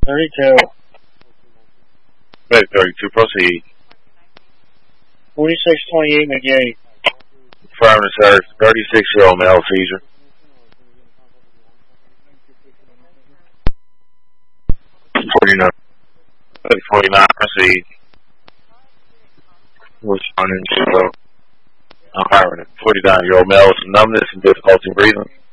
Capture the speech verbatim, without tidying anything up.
thirty-two. Red thirty-two, proceed. forty-six twenty-eight McGee. Affirmative, sir. thirty-six-year-old male seizure. forty-nine. forty-nine, proceed. Responding to affirmative. forty-nine-year-old male with numbness and difficulty breathing.